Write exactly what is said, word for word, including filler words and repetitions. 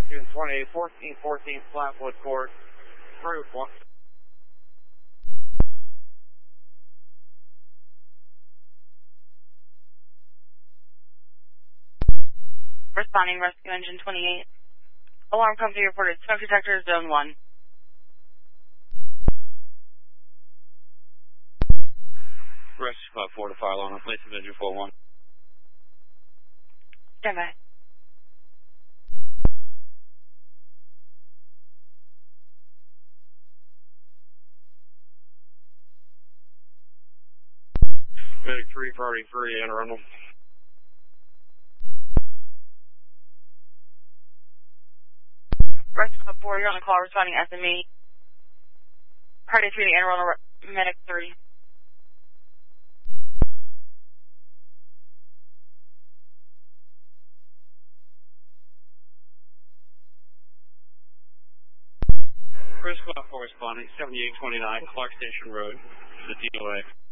Rescue twenty-eight, fourteen fourteen Flatwood Court, Route one. Responding Rescue Engine twenty-eight. Alarm company reported smoke detector zone one. Rescue Squad four to fire alarm, place of engine four one. Stand by. Medic three, priority three, Anne Arundel. Rescue Squad four, you're on the call responding S M E. Priority three to Anne Arundel, Medic three. Rescue Squad four responding, seventy-eight twenty-nine Clark Station Road, to the D O A.